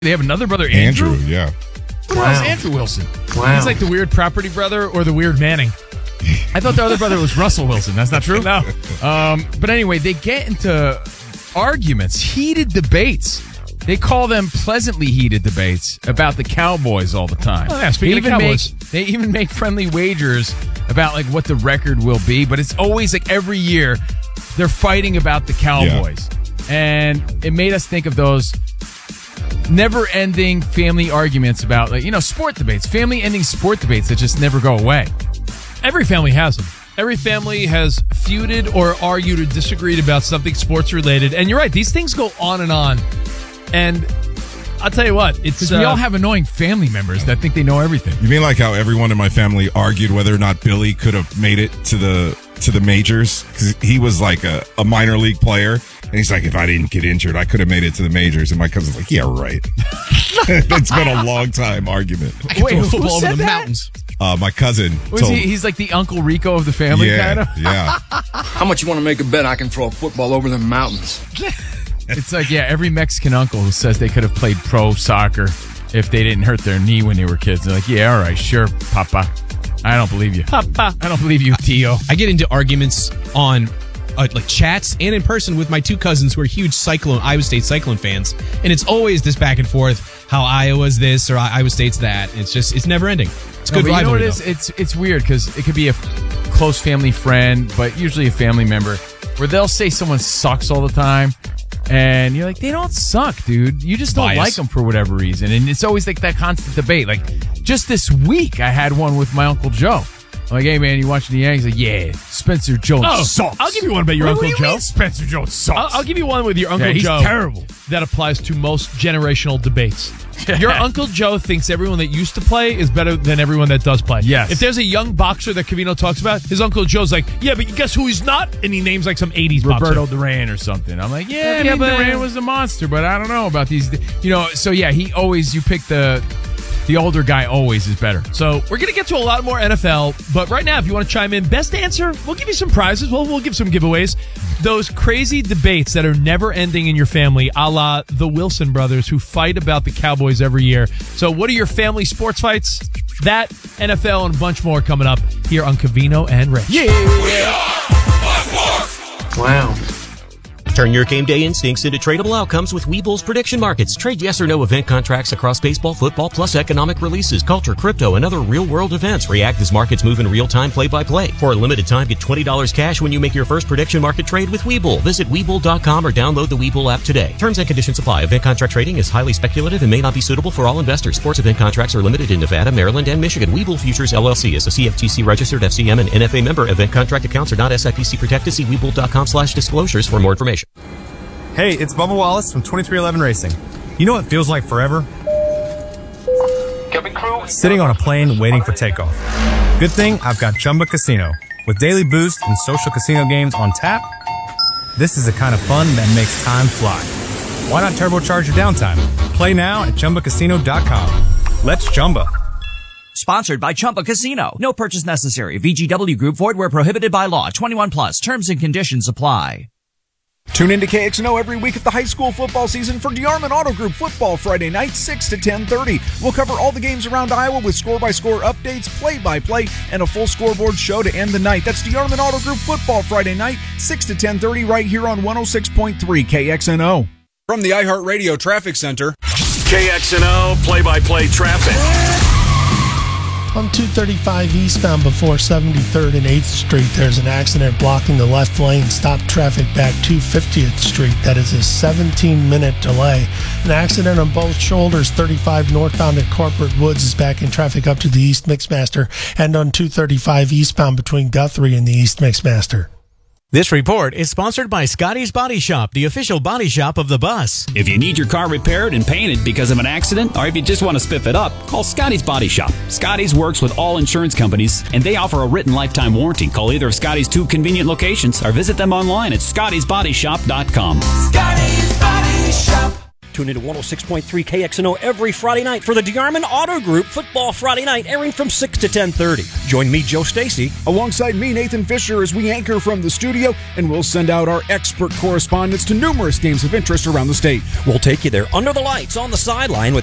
They have another brother, Andrew? Yeah. Who the hell's Andrew Wilson? Wow. He's like the weird property brother or the weird Manning. I thought the other brother was Russell Wilson. That's not true? No. But anyway, they get into arguments, heated debates. They call them pleasantly heated debates about the Cowboys all the time. Oh, yeah, speaking of Cowboys. They even make friendly wagers about like what the record will be, but it's always like every year they're fighting about the Cowboys. Yeah. And it made us think of those never-ending family arguments about, like, sport debates, family-ending sport debates that just never go away. Every family has them. Every family has feuded or argued or disagreed about something sports-related. And you're right, these things go on and on. And I'll tell you what, it's... we all have annoying family members that think they know everything. You mean like how everyone in my family argued whether or not Billy could have made it to the majors? Because he was like a minor league player. And he's like, if I didn't get injured, I could have made it to the majors. And my cousin's like, yeah, right. It's been a long time argument. Wait, who football said over the that? mountains. My cousin told he's like the Uncle Rico of the family, kind of? Yeah. How much you want to make a bet I can throw a football over the mountains? It's like, every Mexican uncle who says they could have played pro soccer if they didn't hurt their knee when they were kids. They're like, yeah, all right, sure, Papa. I don't believe you. Papa. I don't believe you, Tio. I get into arguments on like chats and in person with my two cousins who are huge Iowa State Cyclone fans, and it's always this back and forth, how Iowa's this or Iowa State's that. It's never ending. It's good rivalry. You know what it is? It's weird because it could be a close family friend, but usually a family member, where they'll say someone sucks all the time, and you're like, they don't suck, dude. You just don't like them for whatever reason, and it's always like that constant debate. Like just this week, I had one with my Uncle Joe. I'm like, hey, man, you watching the Yankees? Like, yeah, Spencer Jones sucks. I'll give you one about your Uncle What do you Joe. mean Spencer Jones sucks? I'll give you one with your Uncle he's Joe. terrible. That applies to most generational debates. Your Uncle Joe thinks everyone that used to play is better than everyone that does play. Yes. If there's a young boxer that Covino talks about, his Uncle Joe's like, yeah, but guess who he's not? And he names like some 80s Roberto boxer. Duran or something. I'm like, yeah, but Duran was a monster, but I don't know about these. So yeah, you pick the older guy always is better. So we're going to get to a lot more NFL, but right now, if you want to chime in, best answer, we'll give you some prizes. We'll give some giveaways. Those crazy debates that are never ending in your family, a la the Wilson brothers who fight about the Cowboys every year. So what are your family sports fights? That, NFL, and a bunch more coming up here on Covino and Rich. Yeah. Wow. Turn your game day instincts into tradable outcomes with Webull's prediction markets. Trade yes or no event contracts across baseball, football, plus economic releases, culture, crypto, and other real-world events. React as markets move in real time, play-by-play. For a limited time, get $20 cash when you make your first prediction market trade with Webull. Visit Webull.com or download the Webull app today. Terms and conditions apply. Event contract trading is highly speculative and may not be suitable for all investors. Sports event contracts are limited in Nevada, Maryland, and Michigan. Webull Futures, LLC is a CFTC registered FCM and NFA member. Event contract accounts are not SIPC protected. See Webull.com/disclosures for more information. Hey, it's Bubba Wallace from 2311 Racing. You know what feels like forever? Sitting on a plane waiting for takeoff. Good thing I've got Chumba Casino. With daily boost and social casino games on tap, this is the kind of fun that makes time fly. Why not turbocharge your downtime? Play now at ChumbaCasino.com. Let's Chumba. Sponsored by Chumba Casino. No purchase necessary. VGW Group. Void where prohibited by law. 21 plus. Terms and conditions apply. Tune into KXNO every week of the high school football season for DeArmond Auto Group football Friday night, 6 to 10:30. We'll cover all the games around Iowa with score-by-score updates, play-by-play, and a full scoreboard show to end the night. That's DeArmond Auto Group football Friday night, 6 to 10:30 right here on 106.3 KXNO. From the iHeartRadio Traffic Center, KXNO play-by-play traffic. On 235 eastbound before 73rd and 8th Street, there's an accident blocking the left lane. Stop traffic back 250th Street. That is a 17-minute delay. An accident on both shoulders. 35 northbound at Corporate Woods is back in traffic up to the East Mixmaster. And on 235 eastbound between Guthrie and the East Mixmaster. This report is sponsored by Scotty's Body Shop, the official body shop of the bus. If you need your car repaired and painted because of an accident, or if you just want to spiff it up, call Scotty's Body Shop. Scotty's works with all insurance companies, and they offer a written lifetime warranty. Call either of Scotty's 2 convenient locations or visit them online at scottysbodyshop.com. Scotty's Body Shop. Tune into 106.3 KXNO every Friday night for the DeArmond Auto Group Football Friday Night, airing from 6 to 10:30. Join me, Joe Stacy, alongside me, Nathan Fisher, as we anchor from the studio, and we'll send out our expert correspondents to numerous games of interest around the state. We'll take you there under the lights, on the sideline, with